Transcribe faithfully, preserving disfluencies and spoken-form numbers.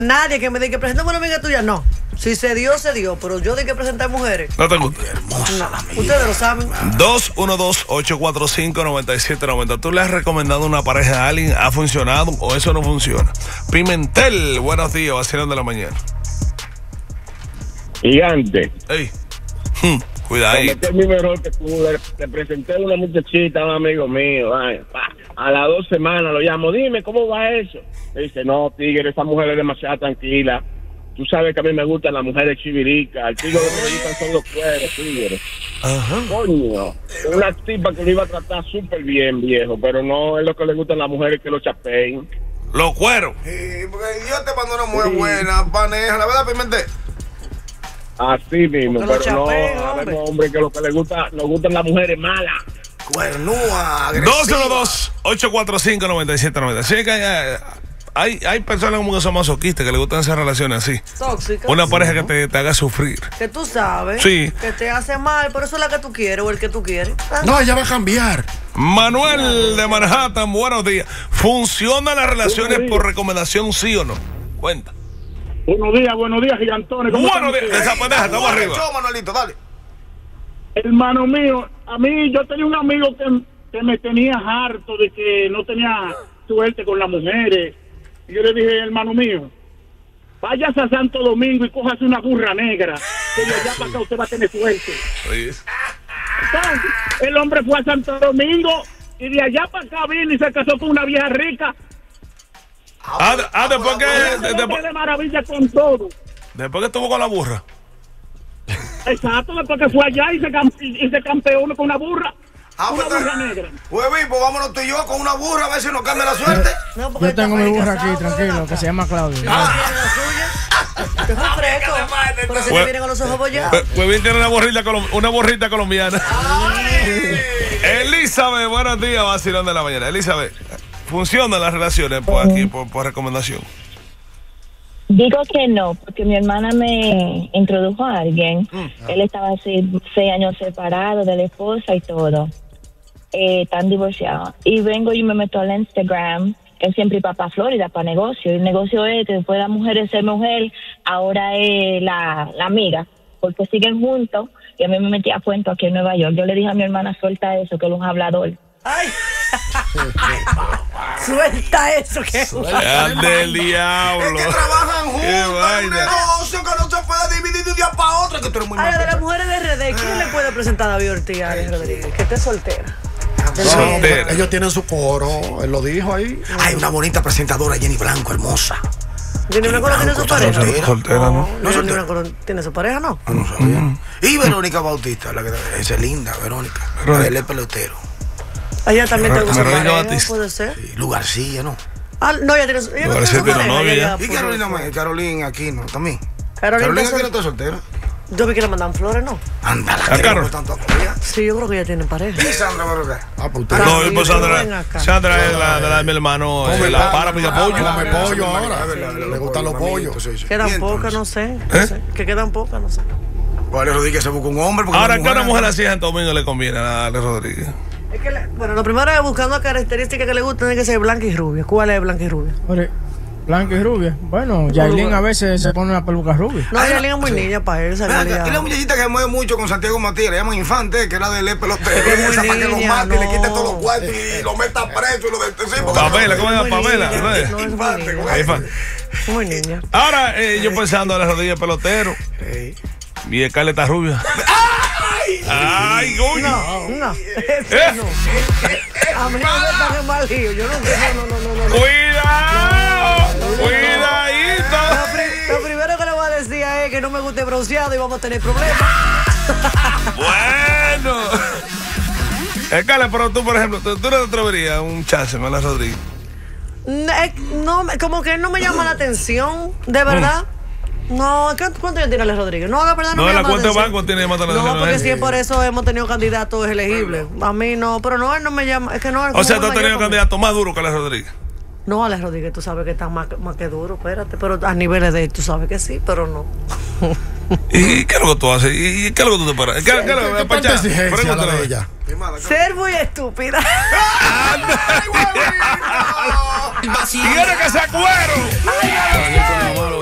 Nadie que me diga que presente una amiga tuya, no. Si se dio, se dio, pero yo de que presentar mujeres. No te gusta. No, ustedes lo saben. dos uno dos, ocho cuatro cinco, nueve siete nueve cero. ¿Tú le has recomendado una pareja a alguien? ¿Ha funcionado o eso no funciona? Pimentel, buenos días, vacilón de la mañana. Gigante. Ey, hmm, cuidadito. Cometí el mismo error que tú. Le, le presenté a una muchachita a un amigo mío. Ay, a las dos semanas lo llamo. Dime, ¿cómo va eso? Me dice, no, tigre, esa mujer es demasiado tranquila. Tú sabes que a mí me gustan las mujeres chiviricas. El tigre que me gustan son los cueros, tigre. Ajá. Coño, una tipa que lo iba a tratar súper bien, viejo, pero no es lo que le gustan a las mujeres que lo chapeen. Los cueros. Sí, porque yo te mando una mujer sí. buena, paneja, la verdad, Pimentel. Así mismo, porque pero no, chapeen, sabemos, hombre, que lo que le gusta, nos gustan las mujeres malas. Cuernúa, agresiva. dos uno dos, ocho cuatro cinco, nueve siete nueve cero. Sí, que hay, hay, hay personas como que son masoquistas, que les gustan esas relaciones así. Tóxicas. Una pareja que te, te haga sufrir. Que tú sabes. Sí. Que te hace mal, por eso es la que tú quieres o el que tú quieres. ¿Ah? No, ella va a cambiar. Manuel de Manhattan, buenos días. ¿Funcionan las relaciones por recomendación, sí o no? Cuenta. Buenos días, buenos días, gigantones. Buenos días, esa pendeja, estamos arriba. Show, Manuelito, dale. Hermano mío, a mí yo tenía un amigo que, que me tenía harto de que no tenía suerte con las mujeres. Y yo le dije, hermano mío, váyase a Santo Domingo y cójase una burra negra, que de allá para acá usted va a tener suerte. Sí. Entonces, el hombre fue a Santo Domingo y de allá para acá vino y se casó con una vieja rica. Ah, ah después que... De, después, de maravilla con todo. después que estuvo con la burra. Exacto, después que fue allá y se, y se campeó con una burra. Ah, una pues, burra negra. Pues, pues vámonos tú y yo con una burra a ver si nos cambia la suerte. No, yo tengo mi burra aquí, tranquilo, que se llama Claudia. Ah. Que es un fresco. Pero se te vienen con los ojos bollados. Pues bien, tiene una borrita, una borrita colombiana. Elizabeth, buenos días, vacilón de la mañana. Elizabeth, ¿funcionan las relaciones por aquí, por, por recomendación? Digo que no, porque mi hermana me introdujo a alguien. Mm. Él estaba así seis años separado de la esposa y todo. Eh, están divorciados. Y vengo y me meto al Instagram. Él siempre iba para Florida para negocio. Y el negocio es que después de la mujer es ser mujer, ahora es la, la amiga. Porque siguen juntos. Y a mí me metí a cuento aquí en Nueva York. Yo le dije a mi hermana, suelta eso, que él es un hablador. ¡Ay! Suelta eso, que es del diablo. Es que trabajan juntos en un negocio que no se puede dividir de un día para otro. Que tú eres muy Ay, de las mujeres de R D, ¿quién le puede presentar a David Ortiz a Alex Rodríguez? Que esté soltera. No, ellos tienen su coro, él lo dijo ahí. Hay una bonita presentadora, Jenny Blanco, hermosa. ¿Jenny Blanco no tiene su pareja? Soltera, soltera, ¿no? No, Jenny Blanco tiene su pareja, ¿no? No, no sabía. Mm. Y Verónica Bautista, la que esa es linda, Verónica. La del El Pelotero. Ella también tiene su pareja, puede ser. Sí, Lugarcilla, ¿no? Ah, no, ella tiene su ella no tiene su pareja. Novia. Y Carolina, Carolina Aquino también. Carolina, Carolina Aquino está soltera. Yo vi que le mandan flores, ¿no? Anda, la Carol. Sí, yo creo que ella tiene pareja. ¿Y Sandra Barroca? Ah, pues usted. No, pues Sandra, Sandra es la, la de mi hermano, come la la, para pica pollo. Come pollo ahora. Le gustan los pollos. Quedan pocas, no sé. No sé. Que quedan pocas, no sé. Alex Rodríguez se busca un hombre. Ahora, ¿qué una mujer así en Santo Domingo le conviene a Alex Rodríguez? Es que le, bueno, lo primero es buscando características que le gustan, tiene que ser blanca y rubia. ¿Cuál es blanca y rubia? Blanca y rubia. Bueno, Yailin a veces se pone una peluca rubia. No, Yailin es muy niña para él. Y la muchachita que mueve mucho con Santiago Matías, le llaman Infante, que era del El Pelotero. Esa para que lo mate y le quite todos los cuartos y lo meta preso y lo del tecido. Pamela, ¿cómo se llama Pamela? Infante, muy niña. Ahora, eh, yo pensando en la rodilla pelotero. Y el Carle está rubia. ¡Ay! ¡Ay, coño! No, no. Ese no. A mí no me están en mal lío. Yo no sé. No, no, no, no. ¡Cuidado! ¡Cuidadito! Lo, pri lo primero que le voy a decir es que no me guste bronceado y vamos a tener problemas. Bueno. Eh, Carle, pero tú, por ejemplo, tú, tú no te atreverías a un chance, Mala Rodríguez. No, como que no me llama la atención, de verdad. Mm. No, ¿cuánto ya tiene Alex Rodríguez? No, la verdad no, no me la llama cuenta de la banco tiene más atención. No, porque si es por eso hemos tenido candidatos elegibles. A mí no, pero no, él no me llama. Es que no. O sea, tú has tenido candidatos más duros que Alex Rodríguez. No, Alex Rodríguez, tú sabes que está más, más que duro, espérate. Pero a niveles de él, tú sabes que sí, pero no. ¿Y qué es lo que tú haces? ¿Y qué es lo que tú te paras? ¿Qué, ¿Qué, ¿Qué, ¿Qué, ¿Qué, ¿Qué exigencia de ella? Ser muy estúpida. ¡Quiere que sea cuero!